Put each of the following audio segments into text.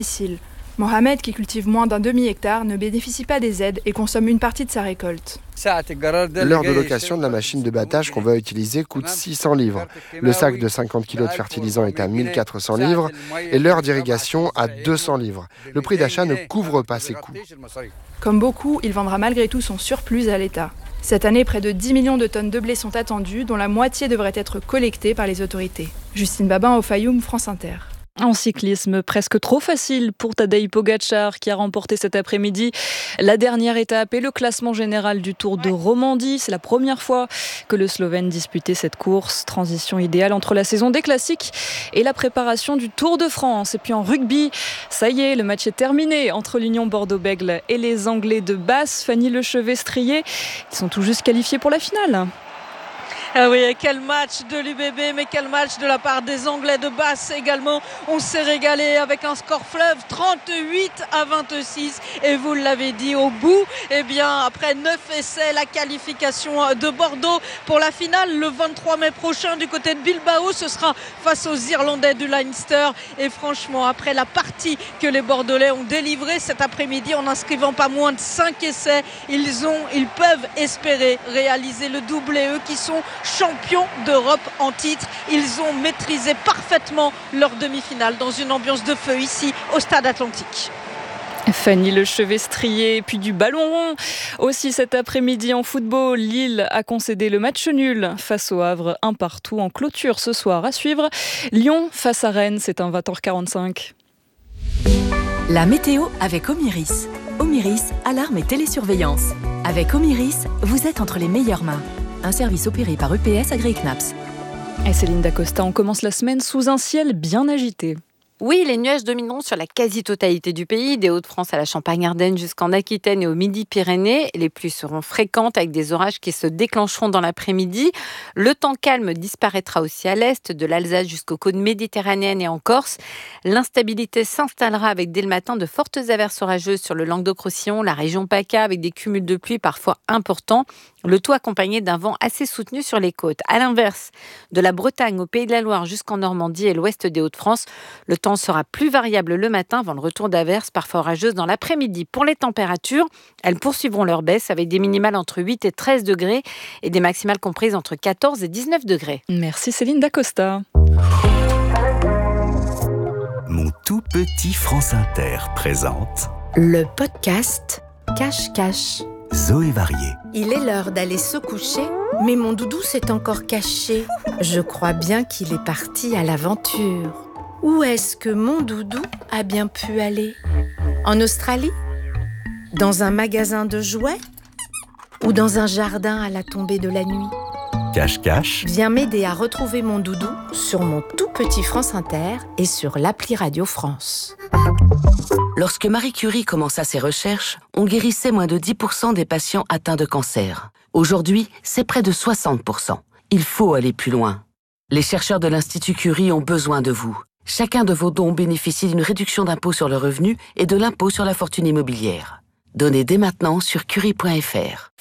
difficile. Mohamed, qui cultive moins d'un demi-hectare, ne bénéficie pas des aides et consomme une partie de sa récolte. L'heure de location de la machine de battage qu'on va utiliser coûte 600 livres. Le sac de 50 kg de fertilisant est à 1400 livres et l'heure d'irrigation à 200 livres. Le prix d'achat ne couvre pas ces coûts. Comme beaucoup, il vendra malgré tout son surplus à l'État. Cette année, près de 10 millions de tonnes de blé sont attendues, dont la moitié devrait être collectée par les autorités. Justine Babin au Fayoum, France Inter. En cyclisme, presque trop facile pour Tadej Pogačar qui a remporté cet après-midi la dernière étape et le classement général du Tour de Romandie. C'est la première fois que le Slovène disputait cette course. Transition idéale entre la saison des classiques et la préparation du Tour de France. Et puis en rugby, ça y est, le match est terminé entre l'Union Bordeaux-Bègles et les Anglais de Basse. Fanny Lechevet-Strier, ils sont tout juste qualifiés pour la finale. Ah oui, quel match de l'UBB, mais quel match de la part des Anglais de Basse également. On s'est régalé avec un score fleuve 38-26. Et vous l'avez dit, au bout, eh bien, après 9 essais, la qualification de Bordeaux pour la finale le 23 mai prochain du côté de Bilbao. Ce sera face aux Irlandais du Leinster. Et franchement, après la partie que les Bordelais ont délivrée cet après-midi en inscrivant pas moins de 5 essais, ils peuvent espérer réaliser le doublé. Eux qui sont champions d'Europe en titre. Ils ont maîtrisé parfaitement leur demi-finale dans une ambiance de feu ici au Stade Atlantique. Fanny Lechevet-Strier, puis du ballon rond. Aussi cet après-midi en football, Lille a concédé le match nul face au Havre, 1-1 en clôture ce soir à suivre. Lyon face à Rennes, c'est un 20h45. La météo avec Omiris. Omiris, alarme et télésurveillance. Avec Omiris, vous êtes entre les meilleures mains. Un service opéré par EPS Agri-Knaps. Et Céline Dacosta, on commence la semaine sous un ciel bien agité. Oui, les nuages domineront sur la quasi-totalité du pays, des Hauts-de-France à la Champagne-Ardenne jusqu'en Aquitaine et au Midi-Pyrénées. Les pluies seront fréquentes avec des orages qui se déclencheront dans l'après-midi. Le temps calme disparaîtra aussi à l'est, de l'Alsace jusqu'aux côtes méditerranéennes et en Corse. L'instabilité s'installera avec dès le matin de fortes averses orageuses sur le Languedoc-Roussillon, la région PACA avec des cumuls de pluie parfois importants. Le tout accompagné d'un vent assez soutenu sur les côtes. À l'inverse, de la Bretagne au Pays de la Loire jusqu'en Normandie et l'ouest des Hauts-de-France, le temps sera plus variable le matin avant le retour d'averses parfois orageuses dans l'après-midi. Pour les températures, elles poursuivront leur baisse avec des minimales entre 8 et 13 degrés et des maximales comprises entre 14 et 19 degrés. Merci Céline Dacosta. Mon tout petit France Inter présente Le podcast Cache-Cache. Zoé Varier. Il est l'heure d'aller se coucher, mais mon doudou s'est encore caché. Je crois bien qu'il est parti à l'aventure. Où est-ce que mon doudou a bien pu aller ? En Australie ? Dans un magasin de jouets ? Ou dans un jardin à la tombée de la nuit ? Cache-cache. Viens m'aider à retrouver mon doudou sur mon tout petit France Inter et sur l'appli Radio France. Lorsque Marie Curie commença ses recherches, on guérissait moins de 10% des patients atteints de cancer. Aujourd'hui, c'est près de 60%. Il faut aller plus loin. Les chercheurs de l'Institut Curie ont besoin de vous. Chacun de vos dons bénéficie d'une réduction d'impôt sur le revenu et de l'impôt sur la fortune immobilière. Donnez dès maintenant sur curie.fr.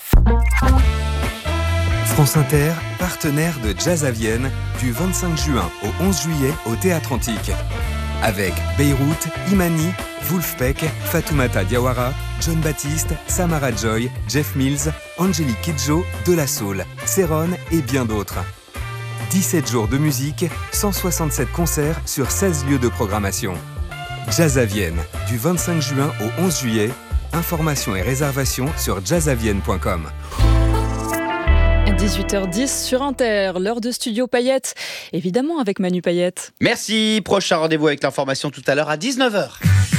France Inter, partenaire de Jazz à Vienne, du 25 juin au 11 juillet au Théâtre Antique. Avec Beyrouth, Imani, Wolfpack, Fatoumata Diawara, John Baptiste, Samara Joy, Jeff Mills, Angélique Kidjo, De La Soul, Céron et bien d'autres. 17 jours de musique, 167 concerts sur 16 lieux de programmation. Jazz à Vienne, du 25 juin au 11 juillet. Informations et réservations sur jazzavienne.com. 18h10 sur Inter, l'heure de Studio Payette, évidemment avec Manu Payette. Merci, prochain rendez-vous avec l'information tout à l'heure à 19h.